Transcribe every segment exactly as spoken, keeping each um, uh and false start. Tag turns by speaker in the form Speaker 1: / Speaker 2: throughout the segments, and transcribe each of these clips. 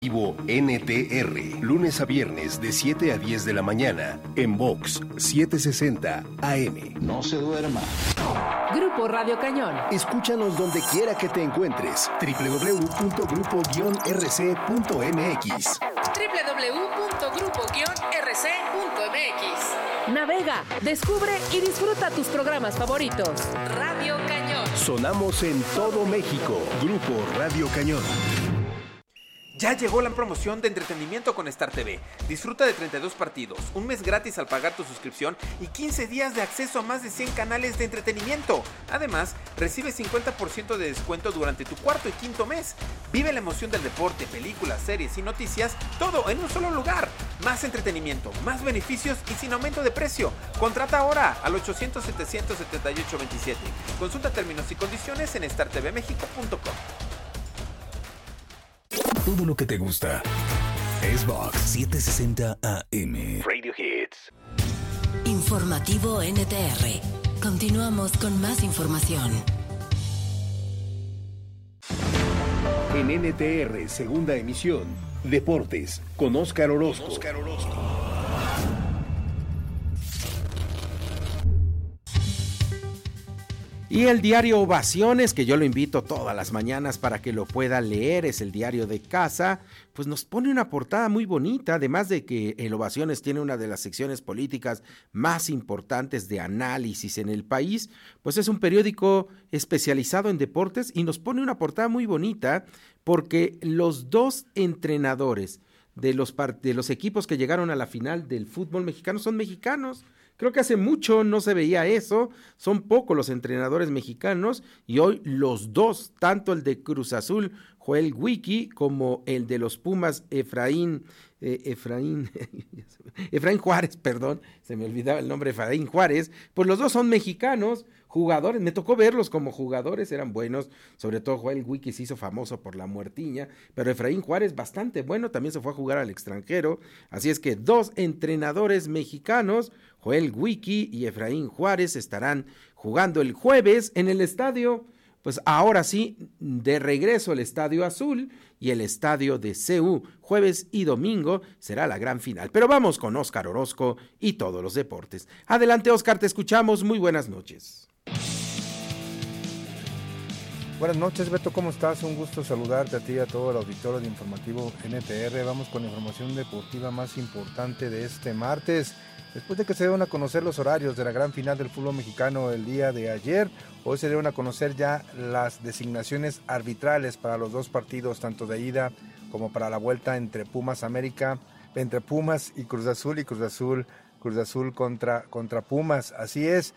Speaker 1: Vivo N T R, lunes a viernes de siete a diez de la mañana, en Vox setecientos sesenta A M.
Speaker 2: No se duerma.
Speaker 3: Grupo Radio Cañón.
Speaker 1: Escúchanos donde quiera que te encuentres. doble u doble u doble u punto grupo guion r c punto m x.
Speaker 3: doble u doble u doble u punto grupo guion r c punto m x. Navega, descubre y disfruta tus programas favoritos. Radio Cañón.
Speaker 1: Sonamos en todo México. Grupo Radio Cañón.
Speaker 4: Ya llegó la promoción de entretenimiento con Star T V. Disfruta de treinta y dos partidos, un mes gratis al pagar tu suscripción y quince días de acceso a más de cien canales de entretenimiento. Además, recibe cincuenta por ciento de descuento durante tu cuarto y quinto mes. Vive la emoción del deporte, películas, series y noticias, todo en un solo lugar. Más entretenimiento, más beneficios y sin aumento de precio. Contrata ahora al ochocientos, setecientos setenta y ocho, veintisiete. Consulta términos y condiciones en star t v mexico punto com.
Speaker 1: Todo lo que te gusta es Vox setecientos sesenta A M.
Speaker 5: Radio Hits.
Speaker 6: Informativo N T R. Continuamos con más información.
Speaker 1: En N T R, segunda emisión, Deportes, con Óscar Orozco. Óscar Orozco.
Speaker 7: Y el diario Ovaciones, que yo lo invito todas las mañanas para que lo pueda leer, es el diario de casa, pues nos pone una portada muy bonita, además de que el Ovaciones tiene una de las secciones políticas más importantes de análisis en el país, pues es un periódico especializado en deportes y nos pone una portada muy bonita porque los dos entrenadores de los, de los equipos que llegaron a la final del fútbol mexicano son mexicanos. Creo que hace mucho no se veía eso, son pocos los entrenadores mexicanos y hoy los dos, tanto el de Cruz Azul, Joel Wiki, como el de los Pumas, Efraín, eh, Efraín, Efraín Juárez, perdón, se me olvidaba el nombre, Efraín Juárez, pues los dos son mexicanos, jugadores, me tocó verlos como jugadores, eran buenos, sobre todo Joel Wiki se hizo famoso por la muertiña, pero Efraín Juárez bastante bueno, también se fue a jugar al extranjero, así es que dos entrenadores mexicanos, Joel Wiki y Efraín Juárez, estarán jugando el jueves en el estadio, pues ahora sí, de regreso el Estadio Azul y el Estadio de C U, jueves y domingo será la gran final. Pero vamos con Óscar Orozco y todos los deportes. Adelante, Óscar, te escuchamos, muy buenas noches.
Speaker 8: Buenas noches, Beto, ¿cómo estás? Un gusto saludarte a ti y a todo el auditorio de Informativo N T R. Vamos con la información deportiva más importante de este martes. Después de que se dieron a conocer los horarios de la gran final del fútbol mexicano el día de ayer, hoy se dieron a conocer ya las designaciones arbitrales para los dos partidos, tanto de ida como para la vuelta entre Pumas América, entre Pumas y Cruz Azul y Cruz Azul, Cruz Azul contra, contra Pumas. Así es,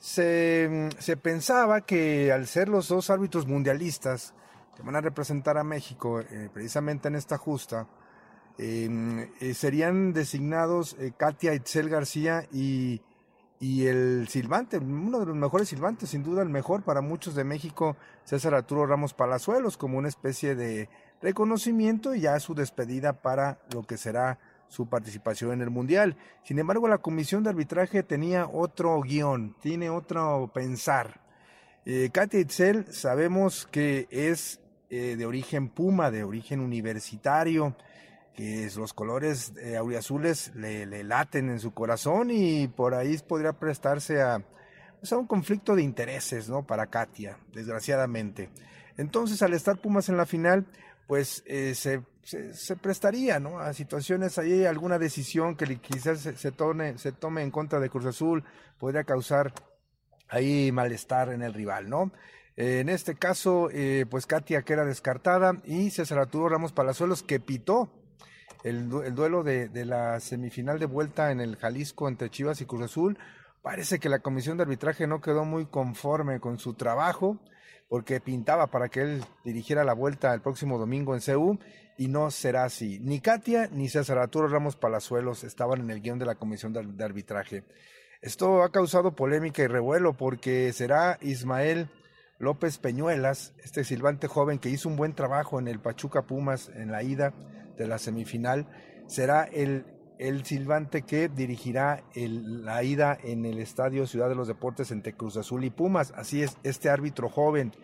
Speaker 8: se, se pensaba que al ser los dos árbitros mundialistas que van a representar a México eh, precisamente en esta justa, Eh, eh, serían designados eh, Katia Itzel García y, y el silbante, uno de los mejores silbantes, sin duda el mejor para muchos de México, César Arturo Ramos Palazuelos, como una especie de reconocimiento y ya su despedida para lo que será su participación en el Mundial. Sin embargo, la comisión de arbitraje tenía otro guión, tiene otro pensar. Eh, Katia Itzel sabemos que es eh, de origen Puma, de origen universitario, que los colores eh, auriazules le, le laten en su corazón y por ahí podría prestarse a, pues a un conflicto de intereses, ¿no? Para Katia, desgraciadamente. Entonces, al estar Pumas en la final, pues eh, se, se, se prestaría, ¿no? A situaciones, ahí alguna decisión que quizás se, se, tome, se tome en contra de Cruz Azul podría causar ahí malestar en el rival, ¿no? Eh, en este caso, eh, pues Katia queda descartada y César Arturo Ramos Palazuelos, que pitó El, el duelo de, de la semifinal de vuelta en el Jalisco entre Chivas y Cruz Azul. Parece que la comisión de arbitraje no quedó muy conforme con su trabajo, porque pintaba para que él dirigiera la vuelta el próximo domingo en C U, y no será así. Ni Katia ni César Arturo Ramos Palazuelos estaban en el guión de la comisión de, de arbitraje. Esto ha causado polémica y revuelo, porque será Ismael López Peñuelas, este silbante joven que hizo un buen trabajo en el Pachuca Pumas en la ida de la semifinal, será el, el silbante que dirigirá el, la ida en el Estadio Ciudad de los Deportes entre Cruz Azul y Pumas. Así es, este árbitro joven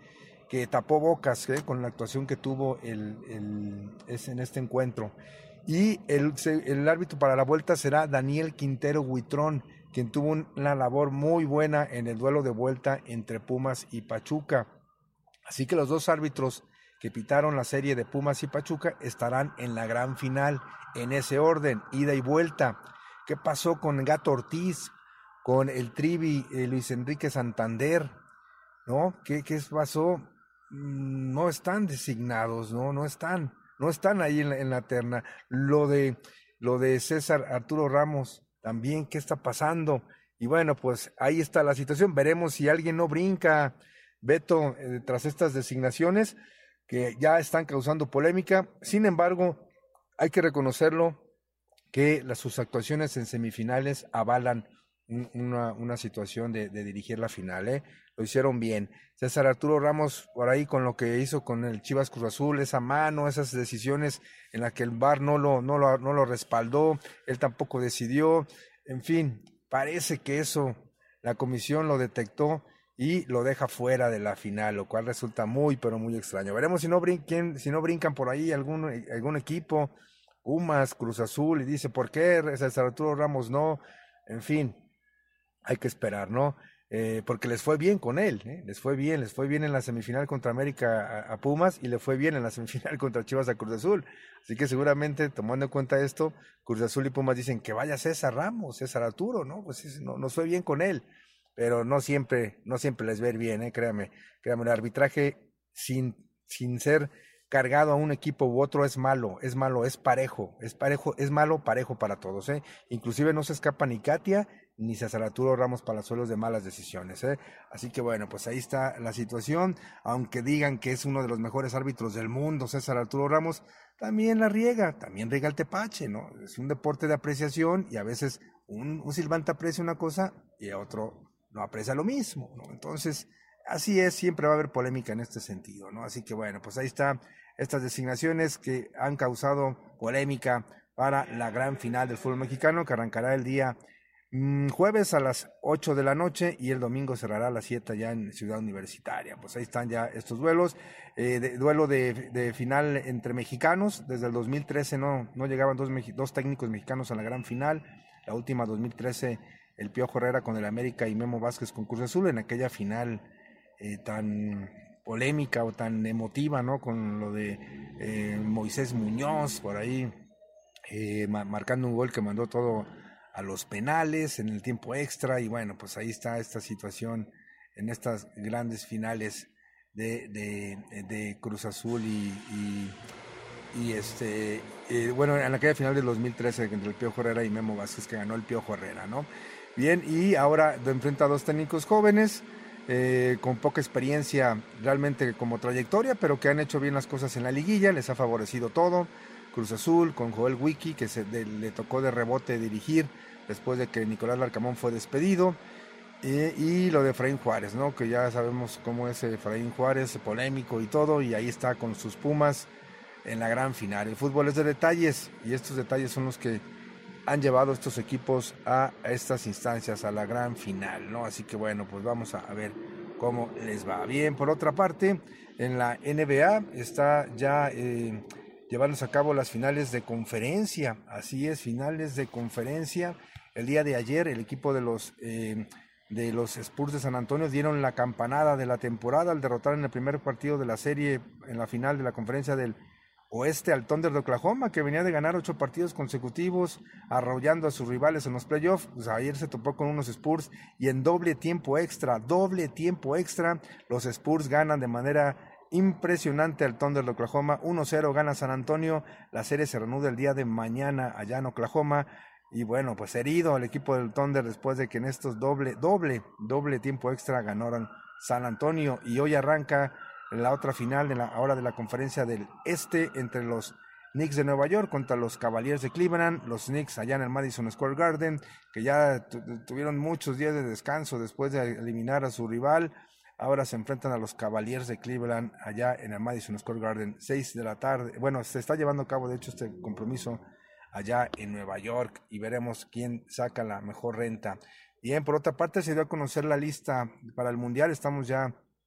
Speaker 8: que tapó bocas ¿eh? con la actuación que tuvo el, el, es en este encuentro. Y el, el árbitro para la vuelta será Daniel Quintero Huitrón, quien tuvo una labor muy buena en el duelo de vuelta entre Pumas y Pachuca. Así que los dos árbitros que pitaron la serie de Pumas y Pachuca estarán en la gran final, en ese orden, ida y vuelta. ¿Qué pasó con Gato Ortiz, con el Trivi eh, Luis Enrique Santander? ¿No? ¿Qué, qué pasó? No están designados, no, no están, no están ahí en la, en la terna. Lo de, lo de César Arturo Ramos, también, ¿qué está pasando? Y bueno, pues ahí está la situación. Veremos si alguien no brinca, Beto, eh, tras estas designaciones que ya están causando polémica. Sin embargo, hay que reconocerlo que las, sus actuaciones en semifinales avalan un, una, una situación de, de dirigir la final, ¿eh? Lo hicieron bien. César Arturo Ramos, por ahí con lo que hizo con el Chivas Cruz Azul, esa mano, esas decisiones en las que el V A R no lo, no lo, no lo respaldó, él tampoco decidió, en fin, parece que eso la comisión lo detectó y lo deja fuera de la final, lo cual resulta muy, pero muy extraño. Veremos si no, brin- si no brincan por ahí algún, algún equipo, Pumas, Cruz Azul, y dice, ¿por qué César Arturo Ramos no? En fin, hay que esperar, ¿no? Eh, porque les fue bien con él, ¿eh? les fue bien, les fue bien en la semifinal contra América a, a Pumas y le fue bien en la semifinal contra Chivas a Cruz Azul, así que seguramente tomando en cuenta esto, Cruz Azul y Pumas dicen que vaya César Ramos, César Arturo, ¿no? Pues no, nos fue bien con él, pero no siempre, no siempre les ver bien, ¿eh? créame, créame, el arbitraje sin, sin ser cargado a un equipo u otro es malo, es malo, es parejo, es parejo, es malo parejo para todos, ¿eh? Inclusive no se escapa ni Katia ni César Arturo Ramos Palazuelos de malas decisiones, ¿eh? Así que bueno, pues ahí está la situación, aunque digan que es uno de los mejores árbitros del mundo, César Arturo Ramos, también la riega, también riega el tepache, ¿no? Es un deporte de apreciación y a veces un, un silbante aprecia una cosa y otro no aprecia lo mismo, ¿no? Entonces, así es, siempre va a haber polémica en este sentido, ¿no? Así que bueno, pues ahí está estas designaciones que han causado polémica para la gran final del fútbol mexicano, que arrancará el día mmm, jueves a las ocho de la noche y el domingo cerrará a las siete ya en Ciudad Universitaria. Pues ahí están ya estos duelos, eh, de, duelo de, de final entre mexicanos, desde el dos mil trece no, no llegaban dos, dos técnicos mexicanos a la gran final, la última dos mil trece el Piojo Herrera con el América y Memo Vázquez con Cruz Azul en aquella final eh, tan polémica o tan emotiva, ¿no? Con lo de eh, Moisés Muñoz por ahí eh, ma- marcando un gol que mandó todo a los penales en el tiempo extra y bueno, pues ahí está esta situación en estas grandes finales de, de, de Cruz Azul y, y, y este eh, bueno, en aquella final del dos mil trece entre el Piojo Herrera y Memo Vázquez que ganó el Piojo Herrera, ¿no? Bien, y ahora enfrenta a dos técnicos jóvenes Eh, con poca experiencia realmente como trayectoria, pero que han hecho bien las cosas en la liguilla, les ha favorecido todo. Cruz Azul con Joel Wiki, que se, de, le tocó de rebote dirigir después de que Nicolás Larcamón fue despedido, eh, y lo de Efraín Juárez, ¿no? Que ya sabemos cómo es Efraín Juárez, polémico y todo, y ahí está con sus Pumas en la gran final. El fútbol es de detalles, y estos detalles son los que han llevado estos equipos a estas instancias, a la gran final, ¿no? Así que bueno, pues vamos a ver cómo les va. Bien, por otra parte, en la N B A está ya eh, llevándose a cabo las finales de conferencia, así es, finales de conferencia. El día de ayer el equipo de los, eh, de los Spurs de San Antonio dieron la campanada de la temporada al derrotar en el primer partido de la serie, en la final de la conferencia del Oeste al Thunder de Oklahoma, que venía de ganar ocho partidos consecutivos, arrollando a sus rivales en los playoffs. Pues ayer se topó con unos Spurs y en doble tiempo extra, doble tiempo extra, los Spurs ganan de manera impresionante al Thunder de Oklahoma. uno cero gana San Antonio, la serie se reanuda el día de mañana allá en Oklahoma. Y bueno, pues herido el equipo del Thunder después de que en estos doble, doble, doble tiempo extra ganaron San Antonio. Y hoy arranca la otra final de la ahora de la conferencia del Este entre los Knicks de Nueva York contra los Cavaliers de Cleveland. Los Knicks allá en el Madison Square Garden, que ya tu, tuvieron muchos días de descanso después de eliminar a su rival, ahora se enfrentan a los Cavaliers de Cleveland allá en el Madison Square Garden, seis de la tarde. Bueno, se está llevando a cabo de hecho este compromiso allá en Nueva York y veremos quién saca la mejor renta. Bien, por otra parte se dio a conocer la lista para el Mundial, estamos ya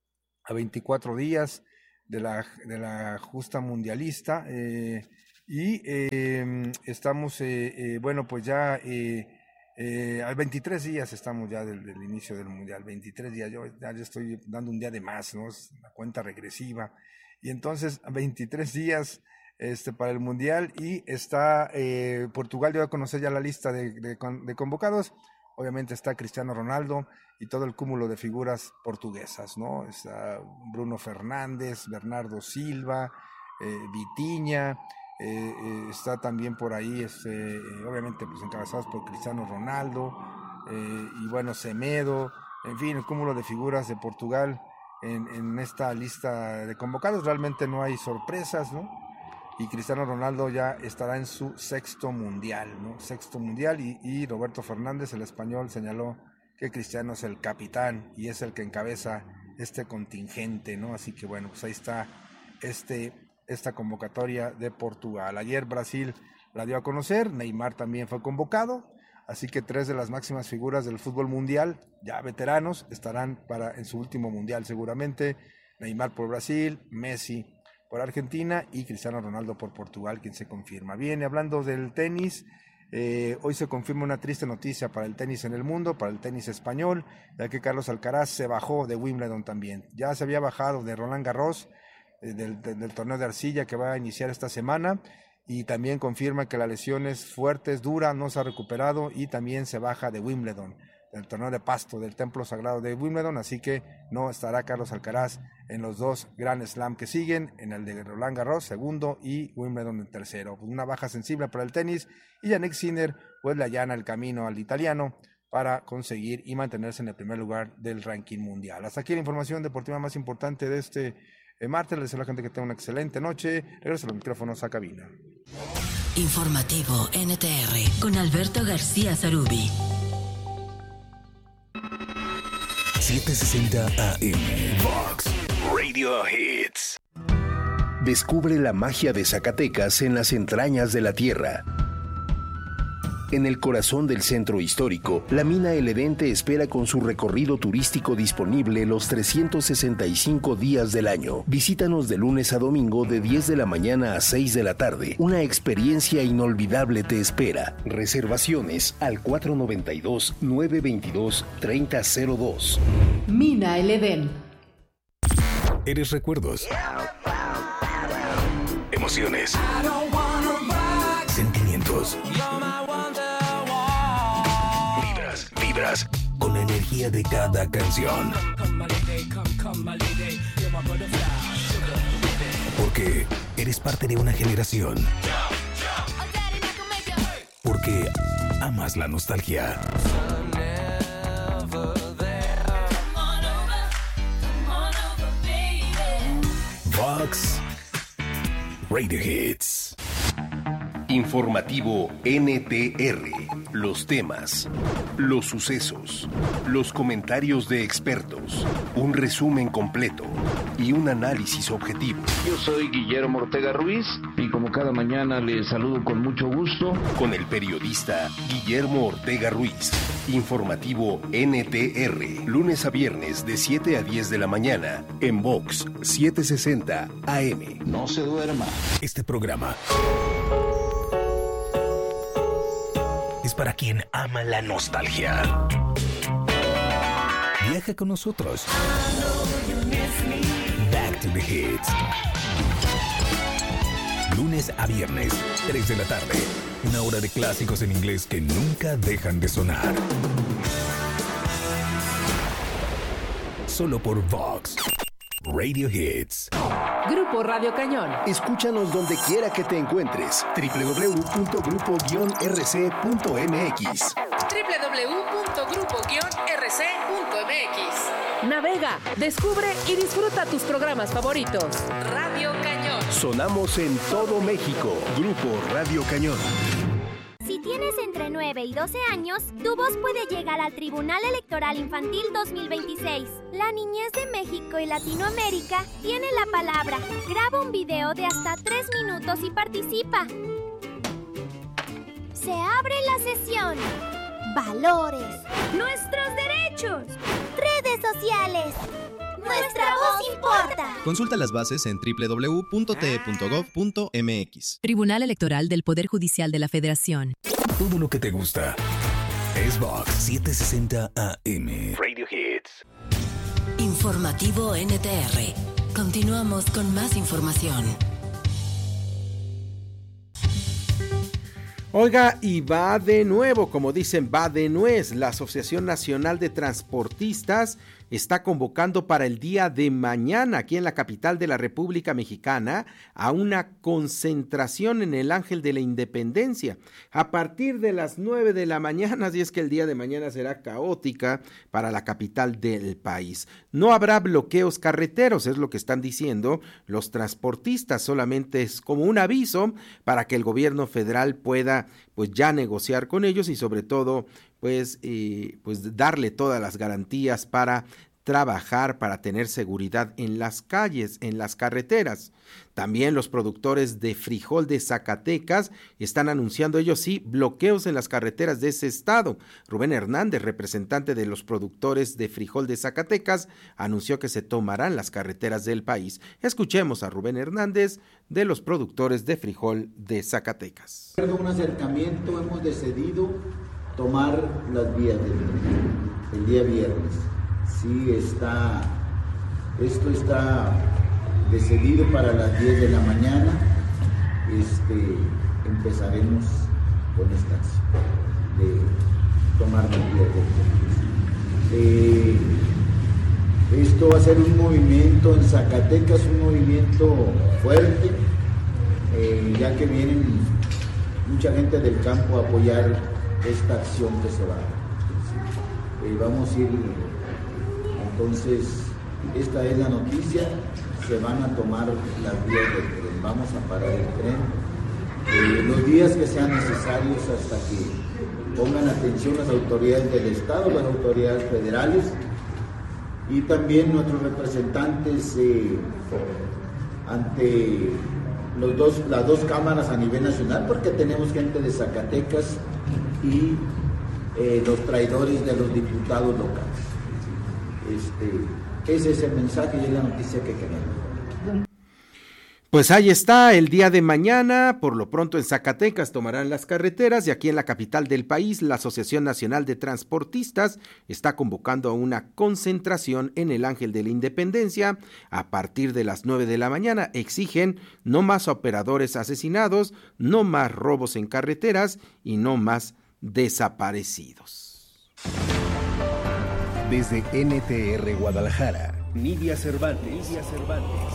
Speaker 8: a veinticuatro días de la, de la justa mundialista, eh, y eh, estamos, eh, eh, bueno, pues ya eh, eh, a veintitrés días estamos ya del, del inicio del mundial, veintitrés días, yo ya le estoy dando un día de más, ¿no? Es una cuenta regresiva, y entonces a veintitrés días este, para el mundial, y está eh, Portugal dio a conocer ya la lista de, de, de convocados. Obviamente está Cristiano Ronaldo y todo el cúmulo de figuras portuguesas, ¿no? Está Bruno Fernández, Bernardo Silva, eh, Vitinha, eh, eh, está también por ahí, este, eh, obviamente pues encabezados por Cristiano Ronaldo, eh, y bueno, Semedo, en fin, el cúmulo de figuras de Portugal en, en esta lista de convocados. Realmente no hay sorpresas, ¿no? Y Cristiano Ronaldo ya estará en su sexto mundial, ¿no? Sexto mundial, y, y Roberto Fernández, el español, señaló que Cristiano es el capitán y es el que encabeza este contingente, ¿no? Así que bueno, pues ahí está este, esta convocatoria de Portugal. Ayer Brasil la dio a conocer, Neymar también fue convocado, así que tres de las máximas figuras del fútbol mundial, ya veteranos, estarán para en su último mundial seguramente. Neymar por Brasil, Messi por Argentina y Cristiano Ronaldo por Portugal, quien se confirma. Bien, hablando del tenis, eh, hoy se confirma una triste noticia para el tenis en el mundo, para el tenis español, ya que Carlos Alcaraz se bajó de Wimbledon también. Ya se había bajado de Roland Garros, eh, del, del, del torneo de arcilla que va a iniciar esta semana, y también confirma que la lesión es fuerte, es dura, no se ha recuperado, y también se baja de Wimbledon, del torneo de pasto del Templo Sagrado de Wimbledon, así que no estará Carlos Alcaraz en los dos Grand Slam que siguen, en el de Roland Garros segundo y Wimbledon en tercero. Una baja sensible para el tenis, y Jannik Sinner pues le allana el camino al italiano para conseguir y mantenerse en el primer lugar del ranking mundial. Hasta aquí la información deportiva más importante de este eh, martes. Les deseo a la gente que tenga una excelente noche. Regreso los micrófonos a cabina.
Speaker 6: Informativo N T R con Alberto García Zarubi.
Speaker 1: setecientos sesenta A M Vox Radio Hits. Descubre la magia de Zacatecas en las entrañas de la tierra. En el corazón del centro histórico, la mina El Edén te espera con su recorrido turístico disponible los trescientos sesenta y cinco días del año. Visítanos de lunes a domingo de diez de la mañana a seis de la tarde. Una experiencia inolvidable te espera. Reservaciones al cuatro noventa y dos, nueve veintidós, treinta cero dos.
Speaker 3: Mina El Edén.
Speaker 1: Eres recuerdos. Emociones. Sentimientos. Vibras, vibras con la energía de cada canción. Porque eres parte de una generación. Porque amas la nostalgia. Vox Radio Hits. Informativo N T R. Los temas, los sucesos, los comentarios de expertos, un resumen completo y un análisis objetivo.
Speaker 2: Yo soy Guillermo Ortega Ruiz y como cada mañana les saludo con mucho gusto.
Speaker 1: Con el periodista Guillermo Ortega Ruiz. Informativo N T R. Lunes a viernes de siete a diez de la mañana en Vox setecientos sesenta A M.
Speaker 2: No se duerma.
Speaker 1: Este programa es para quien ama la nostalgia. Viaja con nosotros. Back to the Hits. Lunes a viernes, tres de la tarde. Una hora de clásicos en inglés que nunca dejan de sonar. Solo por Vox Radio Hits.
Speaker 3: Grupo Radio Cañón.
Speaker 1: Escúchanos donde quiera que te encuentres. doble u doble u doble u punto grupo guion r c punto m x.
Speaker 3: doble u doble u doble u punto grupo guion r c punto m x. Navega, descubre y disfruta tus programas favoritos. Radio Cañón.
Speaker 1: Sonamos en todo México. Grupo Radio Cañón.
Speaker 5: Si tienes entre nueve y doce años, tu voz puede llegar al Tribunal Electoral Infantil dos mil veintiséis. La niñez de México y Latinoamérica tiene la palabra. Graba un video de hasta tres minutos y participa. Se abre la sesión. Valores. Nuestros derechos. Redes sociales. Nuestra voz importa.
Speaker 9: Consulta las bases en doble u doble u doble u punto t e punto gov punto m x.
Speaker 6: Tribunal Electoral del Poder Judicial de la Federación.
Speaker 1: Todo lo que te gusta es Vox setecientos sesenta A M. Radio Hits.
Speaker 6: Informativo N T R. Continuamos con más información.
Speaker 7: Oiga, y va de nuevo, como dicen, va de nuez. La Asociación Nacional de Transportistas está convocando para el día de mañana aquí en la capital de la República Mexicana a una concentración en el Ángel de la Independencia a partir de las nueve de la mañana, así es que el día de mañana será caótica para la capital del país. No habrá bloqueos carreteros, es lo que están diciendo los transportistas, solamente es como un aviso para que el gobierno federal pueda pues ya negociar con ellos y sobre todo pues, eh, pues darle todas las garantías para trabajar, para tener seguridad en las calles, en las carreteras. También los productores de frijol de Zacatecas están anunciando, ellos sí, bloqueos en las carreteras de ese estado. Rubén Hernández, representante de los productores de frijol de Zacatecas, anunció que se tomarán las carreteras del país. Escuchemos a Rubén Hernández de los productores de frijol de Zacatecas.
Speaker 10: En un acercamiento hemos decidido tomar las vías del el día viernes. Sí, está, esto está decidido para las diez de la mañana. Este, empezaremos con esta acción de tomar las vías del eh, Esto va a ser un movimiento en Zacatecas, un movimiento fuerte, eh, ya que vienen mucha gente del campo a apoyar esta acción que se va a dar. Eh, vamos a ir. Entonces, esta es la noticia, se van a tomar las vías del tren, vamos a parar el tren, eh, los días que sean necesarios hasta que pongan atención las autoridades del Estado, las autoridades federales y también nuestros representantes eh, ante los dos, las dos cámaras a nivel nacional, porque tenemos gente de Zacatecas y eh, los traidores de los diputados locales. Este, ese es el mensaje y es la noticia que queremos.
Speaker 7: Pues ahí está, el día de mañana, por lo pronto en Zacatecas tomarán las carreteras y aquí en la capital del país, la Asociación Nacional de Transportistas está convocando a una concentración en el Ángel de la Independencia a partir de las nueve de la mañana. Exigen no más operadores asesinados, no más robos en carreteras y no más desaparecidos.
Speaker 1: Desde N T R Guadalajara, Nidia Cervantes. Nidia Cervantes.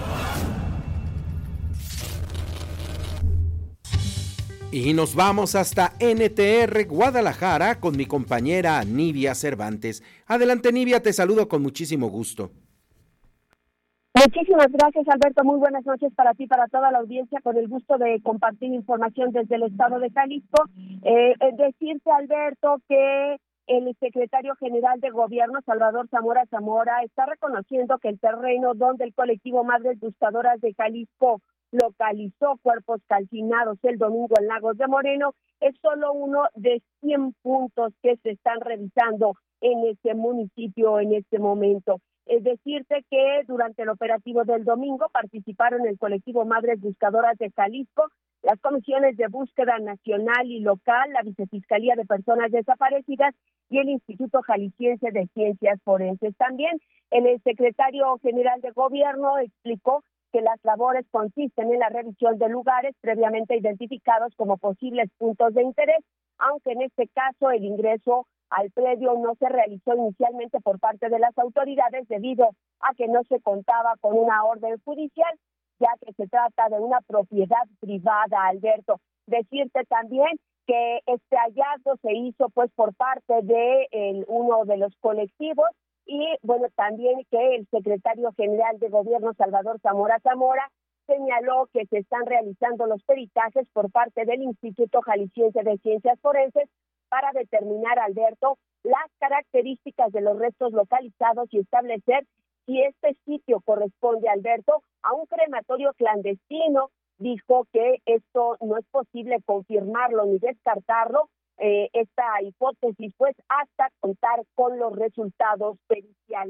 Speaker 7: Y nos vamos hasta N T R Guadalajara con mi compañera Nidia Cervantes. Adelante, Nidia, te saludo con muchísimo gusto.
Speaker 11: Muchísimas gracias, Alberto. Muy buenas noches para ti, para toda la audiencia, con el gusto de compartir información desde el estado de Jalisco. Eh, decirte, Alberto, que el secretario general de Gobierno, Salvador Zamora Zamora, está reconociendo que el terreno donde el colectivo Madres Buscadoras de Jalisco localizó cuerpos calcinados el domingo en Lagos de Moreno es solo uno de cien puntos que se están revisando en este municipio en este momento. Es decirte que durante el operativo del domingo participaron el colectivo Madres Buscadoras de Jalisco, las comisiones de búsqueda nacional y local, la Vicefiscalía de Personas Desaparecidas y el Instituto Jalisciense de Ciencias Forenses. También el secretario general de Gobierno explicó que las labores consisten en la revisión de lugares previamente identificados como posibles puntos de interés, aunque en este caso el ingreso al predio no se realizó inicialmente por parte de las autoridades debido a que no se contaba con una orden judicial, ya que se trata de una propiedad privada, Alberto. Decirte también que este hallazgo se hizo pues por parte de el, uno de los colectivos y bueno, también que el secretario general de Gobierno, Salvador Zamora Zamora, señaló que se están realizando los peritajes por parte del Instituto Jalisciense de Ciencias Forenses para determinar, Alberto, las características de los restos localizados y establecer si este sitio corresponde, Alberto, a un crematorio clandestino. Dijo que esto no es posible confirmarlo ni descartarlo, eh, esta hipótesis, pues, hasta contar con los resultados periciales.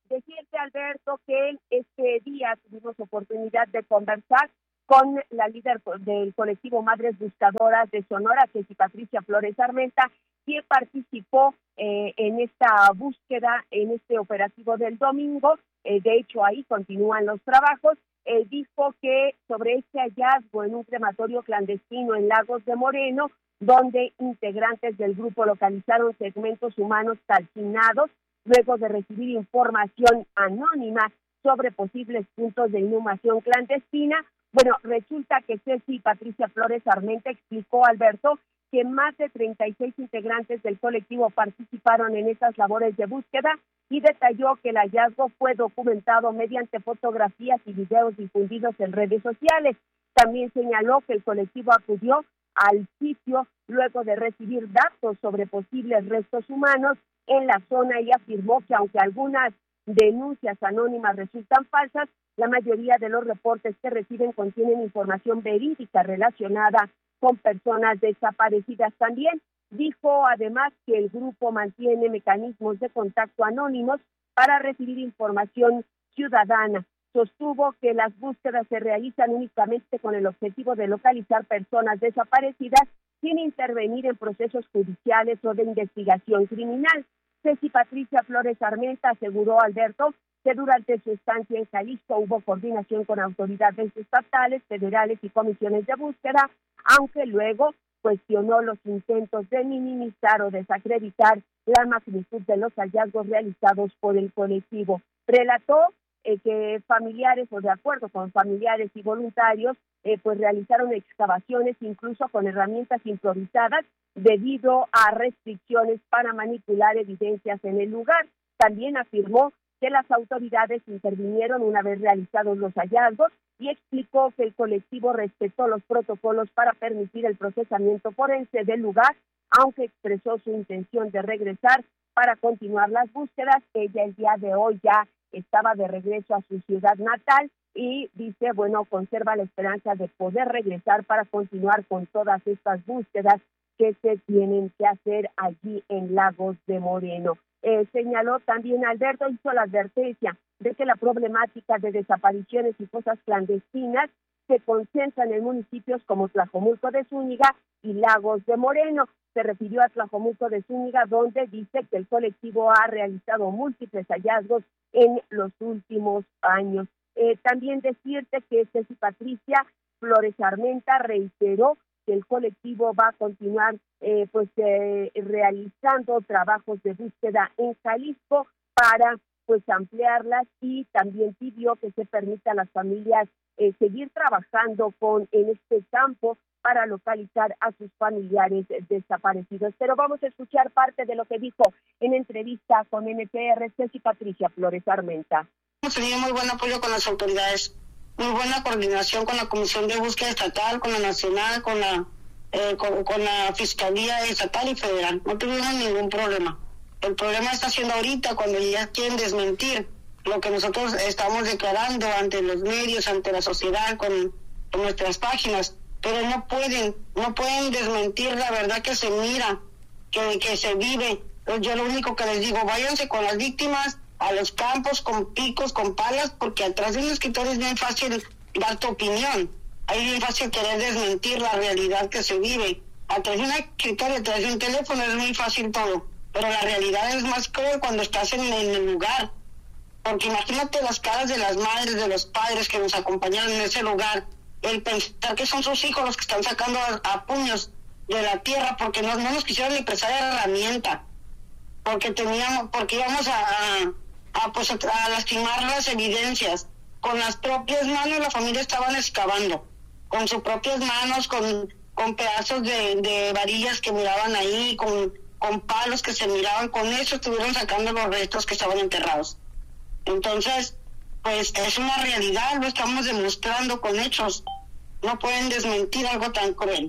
Speaker 11: decirte, Alberto, que este día tuvimos oportunidad de conversar con la líder del colectivo Madres Buscadoras de Sonora, que es Patricia Flores Armenta, quien participó eh, en esta búsqueda, en este operativo del domingo. Eh, de hecho, ahí continúan los trabajos. Eh, dijo que sobre este hallazgo en un crematorio clandestino en Lagos de Moreno, donde integrantes del grupo localizaron segmentos humanos calcinados, luego de recibir información anónima sobre posibles puntos de inhumación clandestina. Bueno, resulta que Ceci Patricia Flores Armenta explicó, Alberto, que más de treinta y seis integrantes del colectivo participaron en esas labores de búsqueda y detalló que el hallazgo fue documentado mediante fotografías y videos difundidos en redes sociales. También señaló que el colectivo acudió al sitio luego de recibir datos sobre posibles restos humanos en la zona y afirmó que aunque algunas denuncias anónimas resultan falsas, la mayoría de los reportes que reciben contienen información verídica relacionada con personas desaparecidas. También dijo además que el grupo mantiene mecanismos de contacto anónimos para recibir información ciudadana. Sostuvo que las búsquedas se realizan únicamente con el objetivo de localizar personas desaparecidas sin intervenir en procesos judiciales o de investigación criminal. Ceci Patricia Flores Armenta aseguró, Alberto, que durante su estancia en Jalisco hubo coordinación con autoridades estatales, federales y comisiones de búsqueda, aunque luego cuestionó los intentos de minimizar o desacreditar la magnitud de los hallazgos realizados por el colectivo. Relató eh, que familiares, o de acuerdo con familiares y voluntarios, eh, pues realizaron excavaciones incluso con herramientas improvisadas debido a restricciones para manipular evidencias en el lugar. También afirmó que las autoridades intervinieron una vez realizados los hallazgos y explicó que el colectivo respetó los protocolos para permitir el procesamiento forense del lugar, aunque expresó su intención de regresar para continuar las búsquedas. Ella el día de hoy ya estaba de regreso a su ciudad natal y dice, bueno, conserva la esperanza de poder regresar para continuar con todas estas búsquedas que se tienen que hacer allí en Lagos de Moreno. Eh, señaló también, Alberto, hizo la advertencia de que la problemática de desapariciones y fosas clandestinas se concentran en municipios como Tlajomulco de Zúñiga y Lagos de Moreno. Se refirió a Tlajomulco de Zúñiga, donde dice que el colectivo ha realizado múltiples hallazgos en los últimos años. Eh, también decirte que Ceci Patricia Flores Armenta reiteró que el colectivo va a continuar eh, pues eh, realizando trabajos de búsqueda en Jalisco para pues ampliarlas, y también pidió que se permita a las familias eh, seguir trabajando con en este campo para localizar a sus familiares desaparecidos. Pero vamos a escuchar parte de lo que dijo en entrevista con N T R Ceci Patricia Flores Armenta.
Speaker 12: Hemos tenido muy buen apoyo con las autoridades, muy buena coordinación con la Comisión de Búsqueda Estatal, con la Nacional, con la eh, con, con la Fiscalía Estatal y Federal. No tuvimos ningún problema. El problema está siendo ahorita cuando ya quieren desmentir lo que nosotros estamos declarando ante los medios, ante la sociedad, con, con nuestras páginas, pero no pueden, no pueden desmentir la verdad que se mira, que, que se vive. Entonces, yo lo único que les digo, váyanse con las víctimas a los campos con picos, con palas, porque atrás de un escritorio es bien fácil dar tu opinión. Ahí es bien fácil querer desmentir la realidad que se vive. Atrás de un escritorio, atrás de un teléfono es muy fácil todo, pero la realidad es más cruel cuando estás en, en el lugar. Porque imagínate las caras de las madres, de los padres que nos acompañaron en ese lugar, el pensar que son sus hijos los que están sacando a, a puños de la tierra porque no, no nos quisieron ni prestar herramienta, porque teníamos, porque íbamos a, a, a, pues a, a lastimar las evidencias. Con las propias manos la familia estaban excavando, con sus propias manos, con, con pedazos de, de varillas que miraban ahí, con, con palos que se miraban, con eso estuvieron sacando los restos que estaban enterrados. Entonces, pues es una realidad, lo estamos demostrando con hechos. No pueden desmentir algo tan cruel.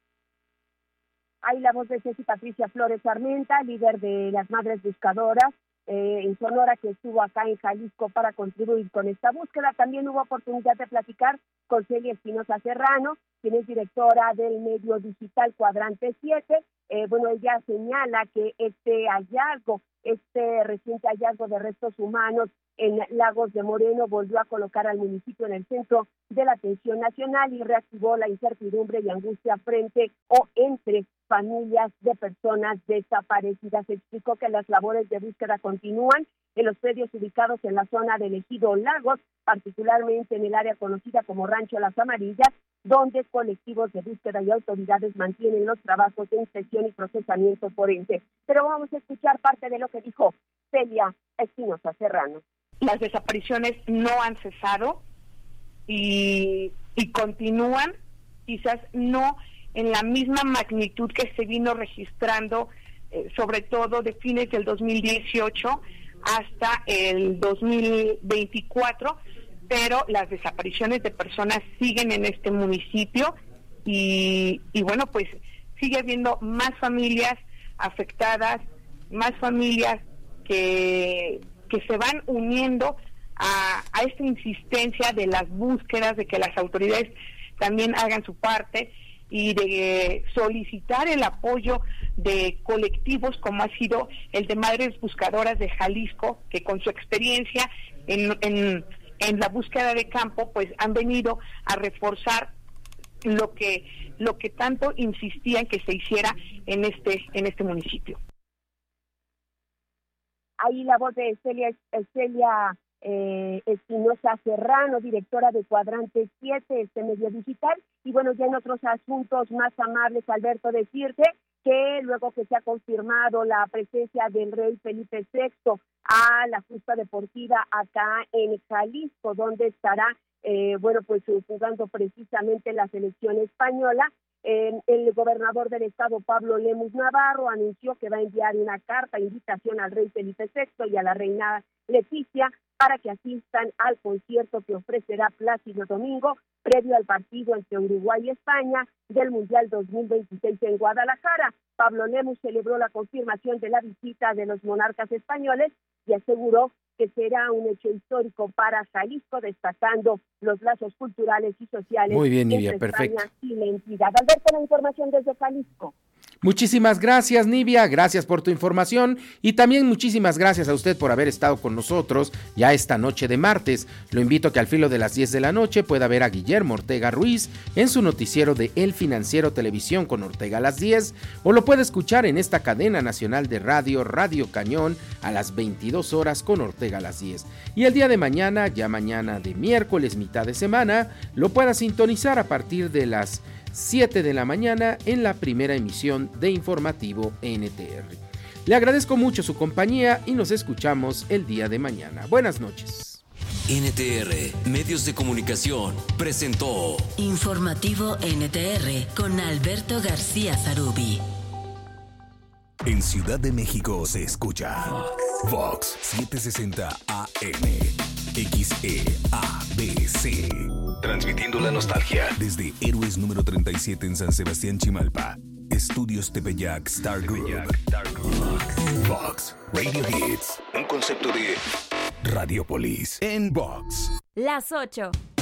Speaker 11: Hay la voz de Ceci Patricia Flores Armenta, líder de las Madres Buscadoras eh, en Sonora, que estuvo acá en Jalisco para contribuir con esta búsqueda. También hubo oportunidad de platicar con Celia Espinosa Serrano, quien es directora del medio digital Cuadrante siete. Eh, bueno, ella señala que este hallazgo Este reciente hallazgo de restos humanos en Lagos de Moreno volvió a colocar al municipio en el centro de la atención nacional y reactivó la incertidumbre y angustia frente o entre familias de personas desaparecidas. Se explicó que las labores de búsqueda continúan en los predios ubicados en la zona del ejido Lagos, particularmente en el área conocida como Rancho Las Amarillas, donde colectivos de búsqueda y autoridades mantienen los trabajos de inspección y procesamiento forense. Pero vamos a escuchar parte de lo que dijo Celia Espinosa Serrano.
Speaker 13: Las desapariciones no han cesado y, y continúan, quizás no en la misma magnitud que se vino registrando, eh, sobre todo de fines del dos mil dieciocho hasta el dos mil veinticuatro, pero las desapariciones de personas siguen en este municipio y, y bueno, pues sigue habiendo más familias afectadas, más familias que, que se van uniendo a, a esta insistencia de las búsquedas, de que las autoridades también hagan su parte y de solicitar el apoyo de colectivos como ha sido el de Madres Buscadoras de Jalisco, que con su experiencia en, en, en la búsqueda de campo, pues han venido a reforzar lo que lo que tanto insistían que se hiciera en este en este municipio.
Speaker 11: Ahí la voz de Celia, Celia eh, Espinosa Serrano, directora de Cuadrante siete, este medio digital. Y bueno, ya en otros asuntos más amables, Alberto, decirte que luego que se ha confirmado la presencia del rey Felipe sexto a la justa deportiva acá en Jalisco, donde estará, eh, bueno, pues jugando precisamente la selección española, Eh, el gobernador del estado, Pablo Lemus Navarro, anunció que va a enviar una carta invitación al rey Felipe sexto y a la reina Leticia para que asistan al concierto que ofrecerá Plácido Domingo previo al partido entre Uruguay y España del Mundial dos mil veintiséis en Guadalajara. Pablo Lemus celebró la confirmación de la visita de los monarcas españoles y aseguró que será un hecho histórico para Jalisco, destacando los lazos culturales y sociales.
Speaker 7: Muy bien, Nivia,
Speaker 11: entre
Speaker 7: perfecto.
Speaker 11: España y la entidad. Alberto, la información desde Jalisco.
Speaker 7: Muchísimas gracias, Nivia, gracias por tu información y también muchísimas gracias a usted por haber estado con nosotros ya esta noche de martes. Lo invito a que al filo de las diez de la noche pueda ver a Guillermo Ortega Ruiz en su noticiero de El Financiero Televisión con Ortega a las diez, o lo puede escuchar en esta cadena nacional de radio, Radio Cañón, a las veintidós horas con Ortega a las diez. Y el día de mañana, ya mañana de miércoles, mitad de semana, lo pueda sintonizar a partir de las siete de la mañana en la primera emisión de Informativo N T R. Le agradezco mucho su compañía y nos escuchamos el día de mañana. Buenas noches.
Speaker 14: N T R Medios de Comunicación presentó
Speaker 6: Informativo N T R con Alberto García Zarubi.
Speaker 1: En Ciudad de México se escucha Vox setecientos sesenta A M, X E A B C. Transmitiendo la nostalgia desde Héroes número treinta y siete en San Sebastián, Chimalpa. Estudios Tepeyac Star Group. Vox Radio Hits. Un concepto de Radiopolis en Vox.
Speaker 5: Las ocho.